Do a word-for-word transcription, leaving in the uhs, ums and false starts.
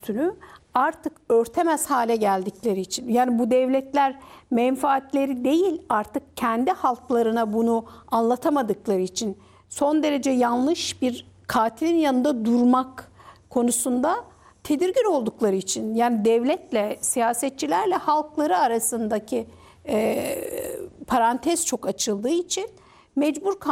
üstünü artık örtemez hale geldikleri için. Yani bu devletler menfaatleri değil, artık kendi halklarına bunu anlatamadıkları için son derece yanlış bir katilin yanında durmak konusunda tedirgin oldukları için, yani devletle, siyasetçilerle halkları arasındaki e, parantez çok açıldığı için mecbur